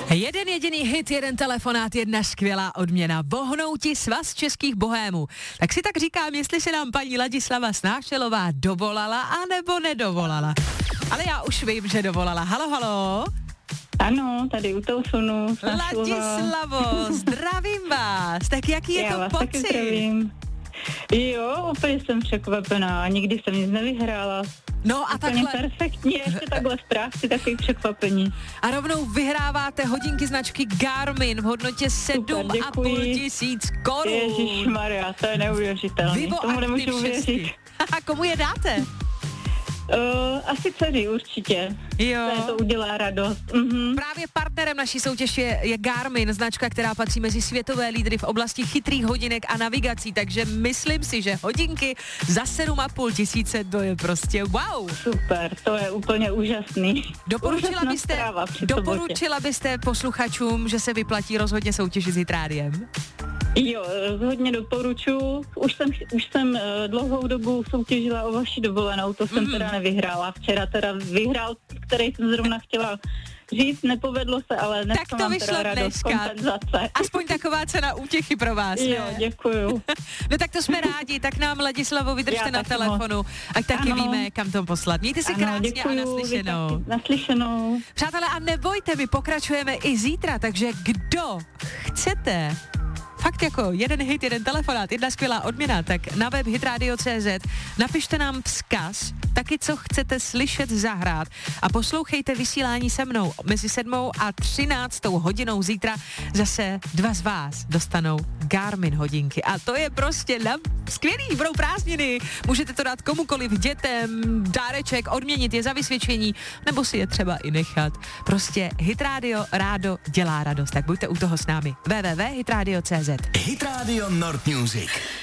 Jeden jediný hit, jeden telefonát, jedna skvělá odměna. Bohnouti svaz českých bohémů. Tak si tak říkám, jestli se nám paní Ladislava Snášelová dovolala, anebo nedovolala. Ale já už vím, že dovolala. Halo, halo. Ano, tady u telefonu. Ladislavo, zdravím vás. Tak jaký je to pocit? Zdravím. Jo, úplně jsem překvapená. Nikdy jsem nic nevyhrála. No a úplně takhle... perfektně, ještě takhle správci, takový překvapení. A rovnou vyhráváte hodinky značky Garmin v hodnotě 7,5 tisíc korun. Ježišmarja, to je neuvěřitelné. Tomu nemůžu uvěřit. A komu je dáte? Asi dceři určitě. Jo. To udělá radost. Právě partnerem naší soutěže je Garmin, značka, která patří mezi světové lídry v oblasti chytrých hodinek a navigací, takže myslím si, že hodinky za 7,5 tisíce, to je prostě wow. Super, to je úplně úžasný. Doporučila byste posluchačům, že se vyplatí rozhodně soutěžit s Hitrádiem? Jo, rozhodně doporučuji. Už jsem dlouhou dobu soutěžila o vaši dovolenou, to jsem teda nevyhrála. Včera teda vyhrál, který jsem zrovna chtěla říct, nepovedlo se, ale dneska tak to mám vyšlo teda radost, kompenzace. Aspoň taková cena útěchy pro vás. Jo, děkuju. No tak to jsme rádi, tak nám Ladislavo vydržte na telefonu, ať taky víme, kam to poslat. Mějte se krásně děkuju, a naslyšenou. Naslyšenou. Přátelé, a nebojte, my pokračujeme i zítra, takže kdo chcete fakt jako jeden hit, jeden telefonát, jedna skvělá odměna, tak na web hitradio.cz napište nám vzkaz, taky co chcete slyšet zahrát a poslouchejte vysílání se mnou. Mezi 7 a 13 hodinou zítra zase 2 z vás dostanou Garmin hodinky a to je prostě skvělý, budou prázdniny. Můžete to dát komukoliv, dětem, dáreček, odměnit je za vysvědčení, nebo si je třeba i nechat. Prostě Hitradio rádo dělá radost, tak buďte u toho s námi. www.hitradio.cz Hit Radio Nord Music.